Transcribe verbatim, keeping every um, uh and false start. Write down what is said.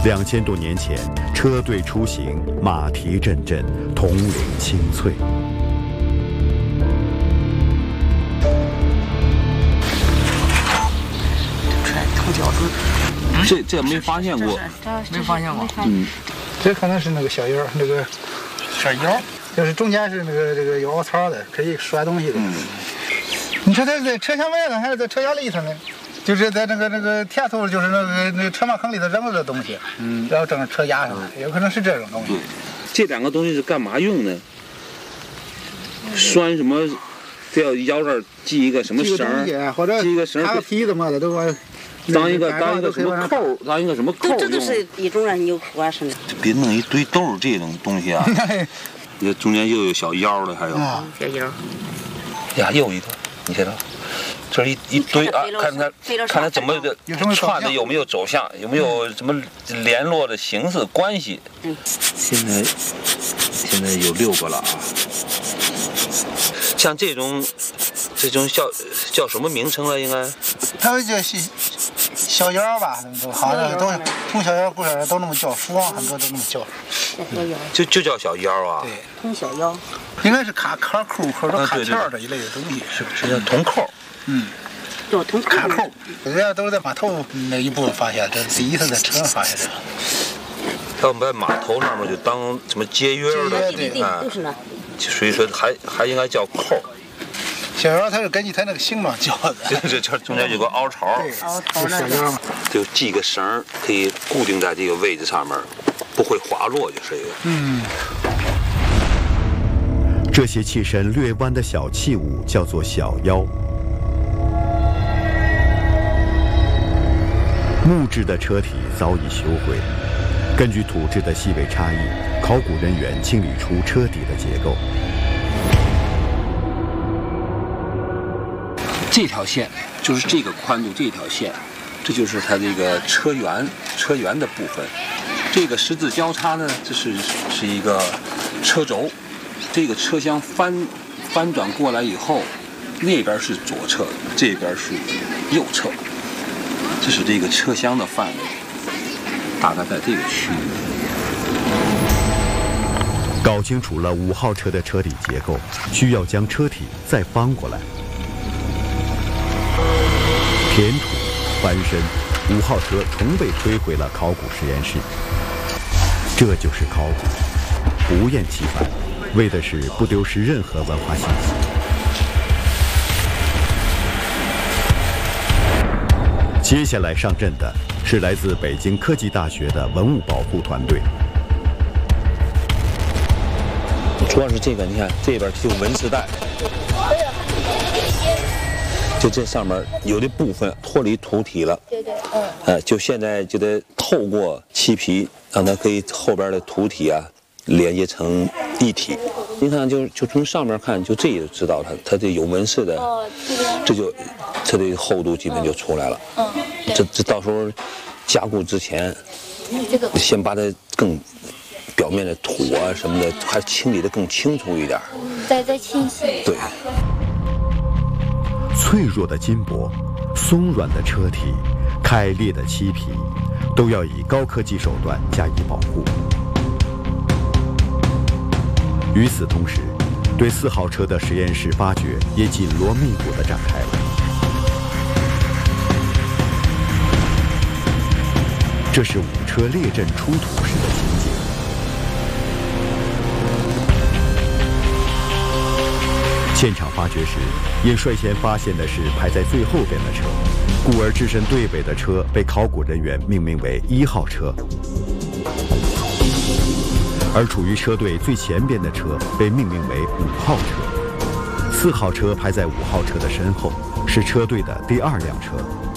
两千多年前，车队出行，马蹄阵阵，铜铃清脆。 头脚子， 这这没发现过， 没发现过。 嗯， 这可能是那个小腰，那个小腰， 就是中间是那个这个有凹槽的，可以拴东西的。嗯，你说它在车厢外头还是在车厢里头呢？就是在那个那个田头，就是那个那个车马坑里头扔了的东西，嗯，然后整个车压上，有可能是这种东西。 这两个东西是干嘛用呢？拴什么？这要腰上系一个什么绳儿， 或者系一个绳儿，皮子嘛的都往。 当一个当一个什么扣，当一个什么扣用？ 这都是一种啊纽扣啊什么的。 别弄一堆豆这种东西啊！这中间又有小腰的，还有小腰。 呀，又一个，你看到？这一一堆啊，看它看它怎么的串的有没有走向，有没有什么联络的形式关系？嗯，现在现在有六个了啊。像这种这种叫叫什么名称了？应该？ 它们叫小小腰吧，都好像都从小腰过来都那么叫，书上很多都那么叫。 就就叫小腰啊？ 对， 铜小腰。 应该是卡卡扣或者卡条这一类的东西，是不是？ 叫铜扣。 嗯。 叫铜卡扣，人家都是在码头那一部分发现，这第一次在车上发现的。 他们在码头上面就当什么接约的， 对啊，都是那。 所以说还还应该叫扣。 小腰它是根据它那个形状叫的， 这这这中间有个凹槽， 凹槽小腰嘛， 就系个绳可以固定在这个位置上面，不会滑落，就是一个。 嗯。 这些器身略弯的小器物叫做小腰。木质的车体早已修毁，根据土质的细微差异，考古人员清理出车底的结构。 这条线就是这个宽度，这条线，这就是它这个车辕车辕的部分。这个十字交叉呢，这是是一个车轴。这个车厢翻翻转过来以后，那边是左侧，这边是右侧。这是这个车厢的范围，大概在这个区域。 搞清楚了五号车的车底结构，需要将车体再翻过来。填土翻身，五号车重被推回了考古实验室。这就是考古，不厌其烦，为的是不丢失任何文化信息。接下来上阵的是来自北京科技大学的文物保护团队。 主要是这个，你看这边就文字带，就这上面有的部分脱离土体了，对对，嗯，呃，就现在就得透过漆皮，让它可以后边的土体啊连接成一体。你看就，就就从上面看，就这也就知道它它这有纹饰的，这就它的厚度基本就出来了。嗯，这这到时候加固之前，先把它更表面的土啊什么的，还清理得更清楚一点。 再再清晰。 对。 脆弱的金箔、松软的车体、开裂的漆皮，都要以高科技手段加以保护。与此同时，对四号车的实验室发掘也紧锣密鼓地展开了。这是五车列阵出土时的情景。现场发掘时，因率先发现的是排在最后边的车，故而置身队尾的车被考古人员命名为一号车。而处于车队最前边的车被命名为五号车，四号车排在五号车的身后，是车队的第二辆车。